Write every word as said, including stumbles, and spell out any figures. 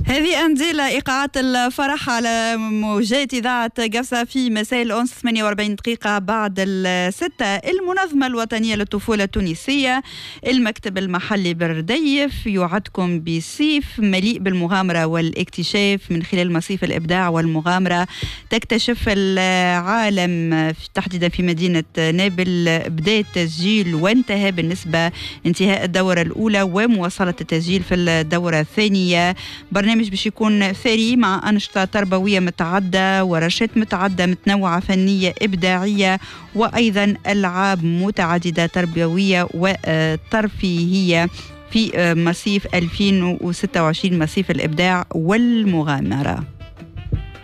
هذه أنزل إيقاعات الفرح على موجات إذاعة قفصة في مساء الأنس ثمانية وأربعين دقيقة بعد الستة. المنظمة الوطنية للطفولة التونسية المكتب المحلي برديف يوعدكم بصيف مليء بالمغامرة والاكتشاف من خلال مصيف الإبداع والمغامرة. تكتشف العالم تحديدا في مدينة نابل. بداية تسجيل وانتهى بالنسبة انتهاء الدورة الأولى ومواصلة التسجيل في الدورة الثانية. برنامج باش يكون ثري مع أنشطة تربوية متعددة ورشات متعددة متنوعة فنية إبداعية وأيضا ألعاب متعددة تربوية وترفيهية في مصيف ألفين وستة وعشرين مصيف الإبداع والمغامرة.